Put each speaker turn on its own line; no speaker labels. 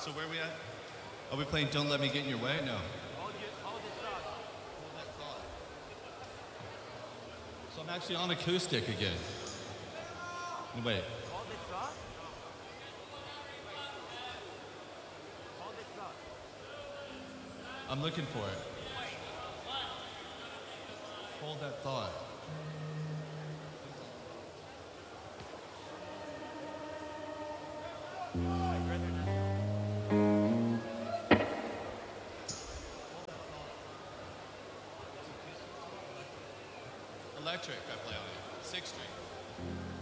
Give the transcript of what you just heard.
So where are we at? Are we playing Don't Let Me Get in Your Way? No.
Hold it thought.
Hold that thought. So I'm actually on acoustic again. Wait.
Hold it thought. Hold it thought.
I'm looking for it. Hold that thought. Electric, I play on it. 6th Street.